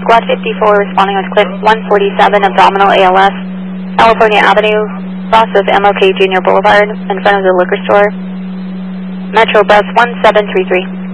Squad 54 responding with clip 147 abdominal ALS, California Avenue, cross of MLK Junior Boulevard, in front of the liquor store. Metro Bus 1733.